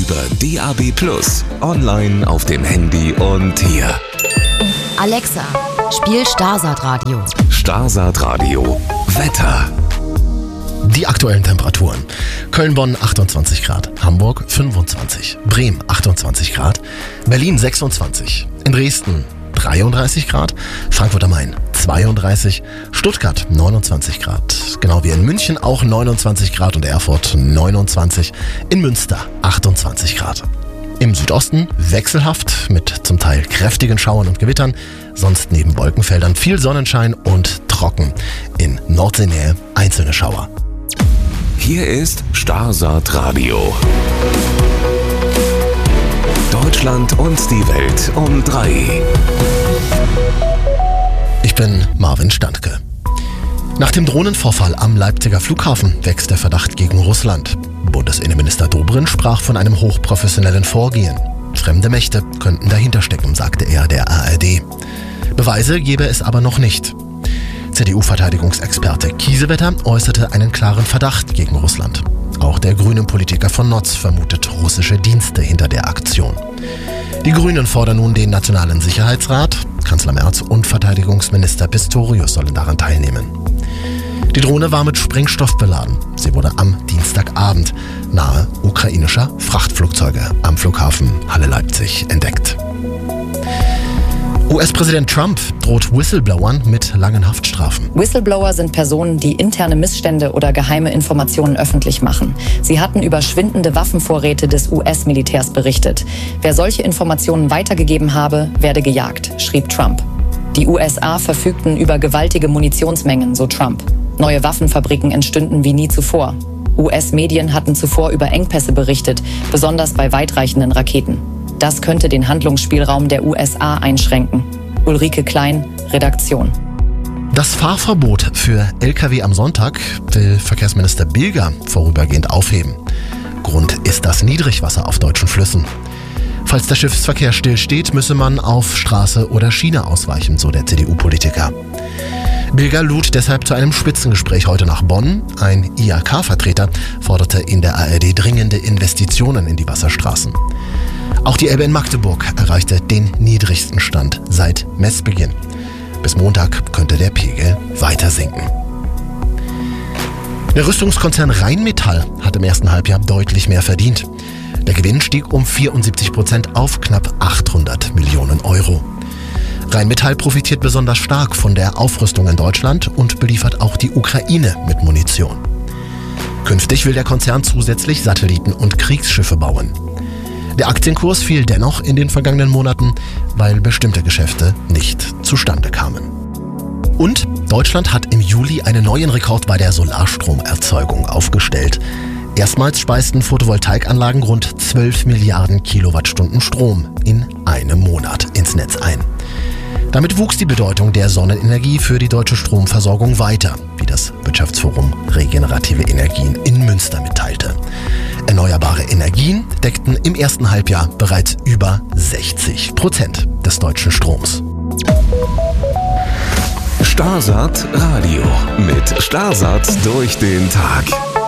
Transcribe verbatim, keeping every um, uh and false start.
über D A B plus, online auf dem Handy und hier. Alexa, spiel Starsat Radio. Starsat Radio. Wetter. Die aktuellen Temperaturen. Köln-Bonn achtundzwanzig Grad, Hamburg fünfundzwanzig, Bremen achtundzwanzig Grad, Berlin sechsundzwanzig, in Dresden dreiunddreißig Grad, Frankfurt am Main zweiunddreißig, Stuttgart neunundzwanzig Grad, genau wie in München auch neunundzwanzig Grad und Erfurt neunundzwanzig, in Münster achtundzwanzig Grad. Im Südosten wechselhaft mit zum Teil kräftigen Schauern und Gewittern, sonst neben Wolkenfeldern viel Sonnenschein und trocken. In Nordseenähe einzelne Schauer. Hier ist Starsat Radio. Deutschland und die Welt um drei. Ich bin Marvin Standke. Nach dem Drohnenvorfall am Leipziger Flughafen wächst der Verdacht gegen Russland. Bundesinnenminister Dobrindt sprach von einem hochprofessionellen Vorgehen. Fremde Mächte könnten dahinter stecken, sagte er der A R D. Beweise gebe es aber noch nicht. C D U-Verteidigungsexperte Kiesewetter äußerte einen klaren Verdacht gegen Russland. Auch der Grünen-Politiker von Notz vermutet russische Dienste hinter der Aktion. Die Grünen fordern nun den Nationalen Sicherheitsrat. Kanzler Merz und Verteidigungsminister Pistorius sollen daran teilnehmen. Die Drohne war mit Sprengstoff beladen. Sie wurde am Dienstagabend nahe ukrainischer Frachtflugzeuge am Flughafen Halle-Leipzig entdeckt. U S-Präsident Trump droht Whistleblowern mit langen Haftstrafen. Whistleblower sind Personen, die interne Missstände oder geheime Informationen öffentlich machen. Sie hatten über schwindende Waffenvorräte des U S-Militärs berichtet. Wer solche Informationen weitergegeben habe, werde gejagt, schrieb Trump. Die U S A verfügten über gewaltige Munitionsmengen, so Trump. Neue Waffenfabriken entstünden wie nie zuvor. U S-Medien hatten zuvor über Engpässe berichtet, besonders bei weitreichenden Raketen. Das könnte den Handlungsspielraum der U S A einschränken. Ulrike Klein, Redaktion. Das Fahrverbot für L K W am Sonntag will Verkehrsminister Bilger vorübergehend aufheben. Grund ist das Niedrigwasser auf deutschen Flüssen. Falls der Schiffsverkehr stillsteht, müsse man auf Straße oder Schiene ausweichen, so der C D U-Politiker. Bilger lud deshalb zu einem Spitzengespräch heute nach Bonn. Ein I H K-Vertreter forderte in der A R D dringende Investitionen in die Wasserstraßen. Auch die Elbe in Magdeburg erreichte den niedrigsten Stand seit Messbeginn. Bis Montag könnte der Pegel weiter sinken. Der Rüstungskonzern Rheinmetall hat im ersten Halbjahr deutlich mehr verdient. Der Gewinn stieg um vierundsiebzig Prozent auf knapp achthundert Millionen Euro. Rheinmetall profitiert besonders stark von der Aufrüstung in Deutschland und beliefert auch die Ukraine mit Munition. Künftig will der Konzern zusätzlich Satelliten und Kriegsschiffe bauen. Der Aktienkurs fiel dennoch in den vergangenen Monaten, weil bestimmte Geschäfte nicht zustande kamen. Und Deutschland hat im Juli einen neuen Rekord bei der Solarstromerzeugung aufgestellt. Erstmals speisten Photovoltaikanlagen rund zwölf Milliarden Kilowattstunden Strom in einem Monat ins Netz ein. Damit wuchs die Bedeutung der Sonnenenergie für die deutsche Stromversorgung weiter, wie das Wirtschaftsforum Regenerative Energien in Münster mitteilte. Erneuerbare Energien deckten im ersten Halbjahr bereits über sechzig Prozent des deutschen Stroms. Starsat Radio mit Starsat durch den Tag.